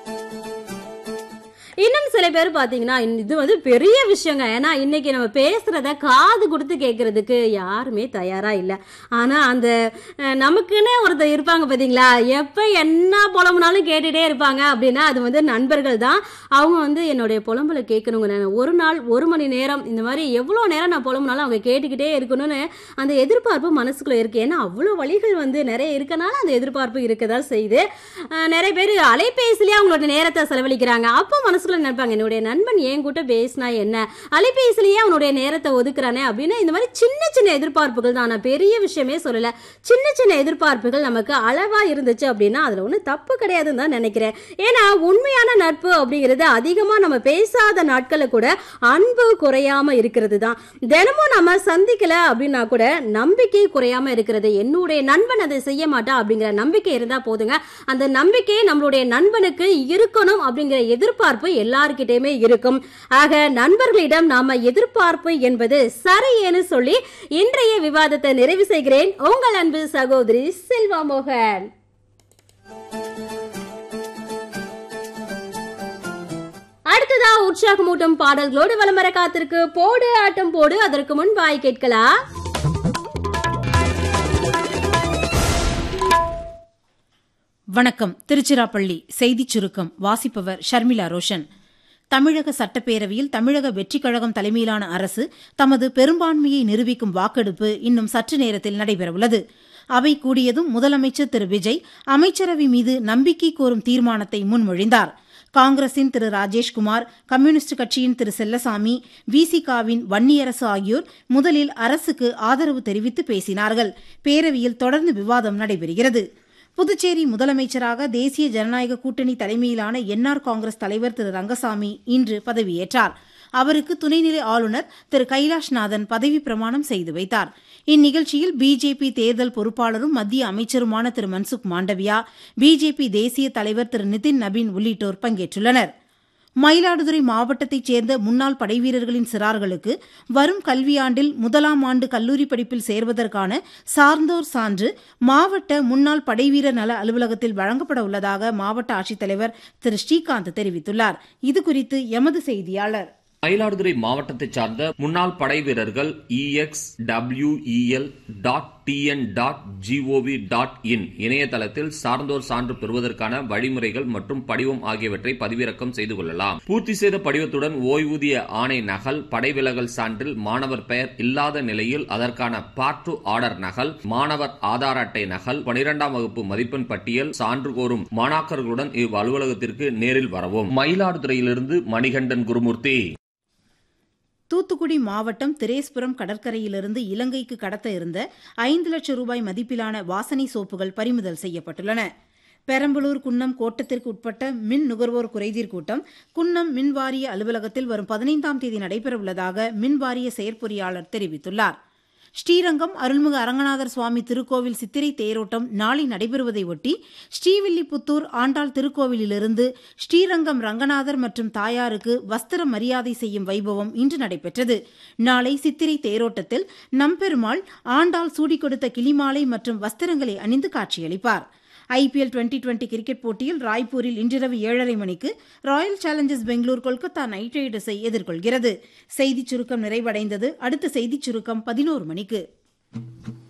இன்னும் சில பேர் பாத்தீங்கன்னா, இது வந்து பெரிய விஷயங்க. ஏன்னா, இன்னைக்கு நம்ம பேசுறத காது குடுத்து கேட்கறதுக்கு யாருமே தயாரா இல்ல. ஆனா, அந்த நமக்குன்னே ஒருத்தர் இருப்பாங்க பாத்தீங்களா? எப்ப என்ன புலம்புனாலும் கேட்டுட்டே இருப்பாங்க அப்படின்னா, அது வந்து நண்பர்கள் தான். அவங்க வந்து என்னுடைய புலம்பல கேட்கணுங்க. நான் ஒரு நாள் 1 மணி நேரம் இந்த மாரி எவ்வளோ நேரம் நான் புலம்புனாலும் அவங்க கேட்டுக்கிட்டே இருக்கணும்னு அந்த எதிர்பார்ப்பு மனசுக்குள்ள இருக்கு. ஏன்னா, அவ்வளோ வலிகள் வந்து நெறைய இருக்கனால அந்த எதிர்பார்ப்பு இருக்கதான் செய்யுது. நெறைய பேரு அலைபேசியிலேயே அவங்களோட நேரத்த செலவழிக்கிறாங்க. அப்போ மனசுக்குள்ள நினைப்பாங்க, என்னுடைய நண்பன் என் கூட்ட பேசினா என்ன? அலைபேசியிலேயே அவனுடைய நேரத்த ஒதுக்குறானே அப்படின்னு இந்த மாதிரி சின்ன சின்ன எதிர்பார்ப்புகள் தான். நான் பெரிய விஷயமே சொல்லல. சின்ன சின்ன எதிர்பார்ப்புகள் நமக்கு அளவா இருந்துச்சு அப்படின்னா அதுல ஒன்றும் தப்பு கிடையாதுன்னு தான் நினைக்கிறேன். ஏன்னா உண்மையான நட்பு அப்படிங்கிறது அதிகமா நம்ம பேசாத நாட்கள்ல கூட அன்பு குறையாம இருக்கிறது தான். தினமும் நம்ம சந்திக்கல அப்படின்னா கூட நம்பிக்கை குறையாம இருக்கிறது. என்னுடைய நண்பன் அதை செய்ய மாட்டா அப்படிங்கிற நம்பிக்கை இருந்தா போதுங்க. அந்த நம்பிக்கை நம்மளுடைய நண்பனுக்கு இருக்கணும் அப்படிங்கிற எதிர்பார்ப்பு எல்லார்கிட்டயுமே இருக்கும். ஆக நண்பர்களிடம் நாம எதிர்பார்ப்பு என்பது சரியேன்னு சொல்லி இன்றைய விவாதத்தை நிறைவு செய்கிறேன். உங்கள் அன்பு சகோதரி செல்வா மோகன். அடுத்ததா உற்சாகமூட்டும் பாடல்களோடு வலம் வர காத்திருக்கு போடு ஆட்டம் போடு. அதற்கு முன் பாய் கேட்கலாம். வணக்கம். திருச்சிராப்பள்ளி செய்திச் சுருக்கம் வாசிப்பவர் ஷர்மிளா ரோஷன். தமிழக சட்டப்பேரவையில் தமிழக வெற்றிக் கழகம் தலைமையிலான அரசு தமது பெரும்பான்மையை நிரூபிக்கும் வாக்கெடுப்பு இன்னும் சற்று நேரத்தில் நடைபெறவுள்ளது. அவை கூடியதும் முதலமைச்சர் திரு விஜய் அமைச்சரவை மீது நம்பிக்கை கோரும் தீர்மானத்தை முன்மொழிந்தார். காங்கிரசின் திரு ராஜேஷ்குமார், கம்யூனிஸ்ட் கட்சியின் திரு செல்லசாமி, விசிகாவின் வன்னியரசு ஆகியோர் முதலில் அரசுக்கு ஆதரவு தெரிவித்து பேசினார்கள். பேரவையில் தொடர்ந்து விவாதம் நடைபெறுகிறது. புதுச்சேரி முதலமைச்சராக தேசிய ஜனநாயக கூட்டணி தலைமையிலான என்ஆர் காங்கிரஸ் தலைவர் திரு ரங்கசாமி இன்று பதவியேற்றார். அவருக்கு துணைநிலை ஆளுநர் திரு கைலாஷ்நாதன் பதவி பிரமாணம் செய்து வைத்தார். இந்நிகழ்ச்சியில் பிஜேபி தேர்தல் பொறுப்பாளரும் மத்திய அமைச்சருமான திரு மன்சுக் மாண்டவியா, பிஜேபி தேசிய தலைவர் திரு நிதின் நபீன் உள்ளிட்டோர் பங்கேற்றுள்ளனர். மயிலாடுதுறை மாவட்டத்தைச் சேர்ந்த முன்னாள் படைவீரர்களின் சிறார்களுக்கு வரும் கல்வியாண்டில் முதலாம் ஆண்டு கல்லூரி படிப்பில் சேர்வதற்கான சார்ந்தோர் சான்று மாவட்ட முன்னாள் படைவீரர் நல அலுவலகத்தில் வழங்கப்பட உள்ளதாக மாவட்ட ஆட்சித்தலைவர் திரு ஸ்ரீகாந்த் தெரிவித்துள்ளார். இதுகுறித்து எமது செய்தியாளர். மயிலாடுதுறை மாவட்டத்தைச் சார்ந்த முன்னாள் படை வீரர்கள் exwel.tn.gov.in இணையதளத்தில் சார்ந்தோர் சான்று பெறுவதற்கான வழிமுறைகள் மற்றும் படிவம் ஆகியவற்றை பதிவிறக்கம் செய்து கொள்ளலாம். பூர்த்தி செய்த படிவத்துடன் ஓய்வூதிய ஆணை நகல், படை விலகல் சான்றில் மாணவர் பெயர் இல்லாத நிலையில் அதற்கான பார்ட் டு ஆர்டர் நகல், மாணவர் ஆதார் அட்டை நகல், 12ஆம் வகுப்பு மதிப்பெண் பட்டியல், சான்று கோரும் மாணாக்கர்களுடன் இவ் அலுவலகத்திற்கு நேரில் வரவும். மயிலாடுதுறையிலிருந்து மணிகண்டன் குருமூர்த்தி. தூத்துக்குடி மாவட்டம் திரேஸ்புரம் கடற்கரையிலிருந்து இலங்கைக்கு கடத்த இருந்த 5 லட்சம் ரூபாய் மதிப்பிலான வாசனை சோப்புகள் பறிமுதல் செய்யப்பட்டுள்ளன. பெரம்பலூர் குன்னம் கோட்டத்திற்கு உட்பட்ட மின் நுகர்வோர் குறைதீர் கூட்டம் குன்னம் மின்வாரிய அலுவலகத்தில் வரும் 15ஆம் தேதி நடைபெறவுள்ளதாக மின்வாரிய செயற்பொறியாளர் தெரிவித்துள்ளார். ஸ்ரீரங்கம் அருள்மிகு அரங்கநாதர் சுவாமி திருக்கோவில் சித்திரை தேரோட்டம் நாளை நடைபெறுவதை ஒட்டி ஸ்ரீவில்லிபுத்தூர் ஆண்டாள் திருக்கோவிலிலிருந்து ஸ்ரீரங்கம் ரங்கநாதர் மற்றும் தாயாருக்கு வஸ்திர மரியாதை செய்யும் வைபவம் இன்று நடைபெற்றது. நாளை சித்திரை தேரோட்டத்தில் நம்பெருமாள் ஆண்டாள் சூடிக் கொடுத்த கிளிமாலை மற்றும் வஸ்திரங்களை அணிந்து காட்சியளிப்பார். IPL 2020 கிரிக்கெட் போட்டியில் ராய்ப்பூரில் இன்றிரவு 7:30 மணிக்கு Royal Challengers Bangalore Kolkata night ரைடர்ஸை எதிர்கொள்கிறது. செய்திச் சுருக்கம் நிறைவடைந்தது. அடுத்த செய்திச் சுருக்கம் 11 மணிக்கு.